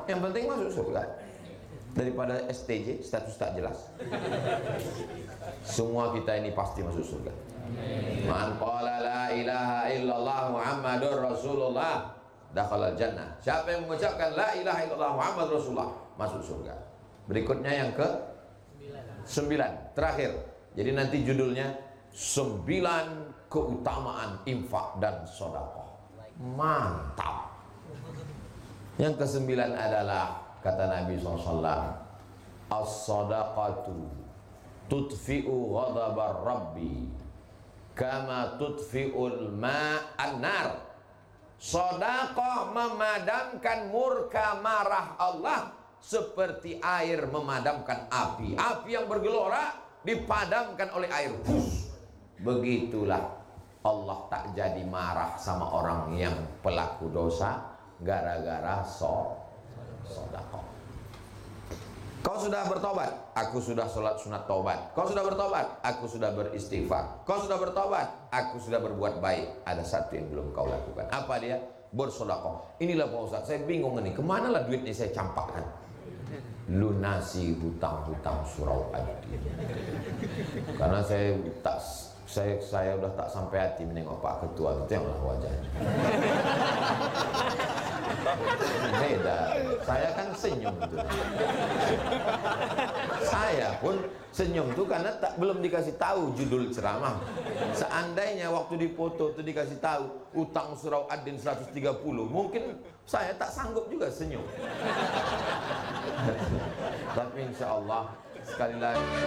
yang penting masuk surga. Daripada STJ, status tak jelas. Semua kita ini pasti masuk surga. Man qala la ilaha illallah Muhammadur Rasulullah dakhalal jannah. Siapa yang mengucapkan la ilaha illallah Muhammadur Rasulullah masuk surga. Berikutnya yang ke 9, terakhir. Jadi nanti judulnya 9 keutamaan infak dan sedekah. Mantap. Yang ke-9 adalah kata Nabi SAW, as-sadaqatu tudfi'u ghadabar rabbi kama tudfi'ul ma'an nar. Sedekah memadamkan murka marah Allah seperti air memadamkan api. Api yang bergelora dipadamkan oleh air. Begitulah Allah tak jadi marah sama orang yang pelaku dosa gara-gara sedekah. Kau sudah bertobat, aku sudah sholat sunat taubat. Kau sudah bertobat, aku sudah beristighfar. Kau sudah bertobat, aku sudah berbuat baik. Ada satu yang belum kau lakukan. Apa dia? Bersedekah. Inilah Pak Ustaz, saya bingung nih, kemana lah duitnya saya campakkan? Lunasi hutang-hutang surau Adin. Karena saya udah tak sampai hati menengok Pak Ketua, itu yang lah wajahnya. Beda, saya kan senyum tuh. Saya pun senyum tuh karena belum dikasih tahu judul ceramah. Seandainya waktu dipoto tuh dikasih tahu utang surau Adin 130, mungkin saya tak sanggup juga senyum. Tapi insya Allah sekali lagi